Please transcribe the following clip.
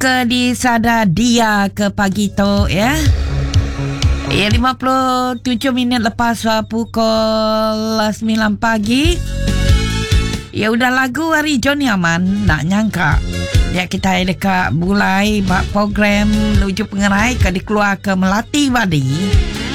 ke di Sada Dia ke pagi tu ya. Ya 57 minit lepas pukul 9 pagi. Ya udah lagu hari Johnny Aman nak nyangka. Ya kita dekat mulai program menuju pengerai ke dikeluar ke Melati Badi.